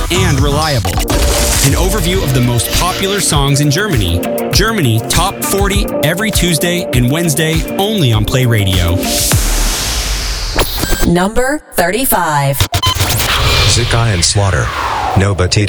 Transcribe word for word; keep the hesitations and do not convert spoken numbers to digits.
and reliable. An overview of the most popular songs in Germany. Germany Top forty every Tuesday and Wednesday only on Play Radio. Number thirty-five. Zikai and Slaughter. No Batida.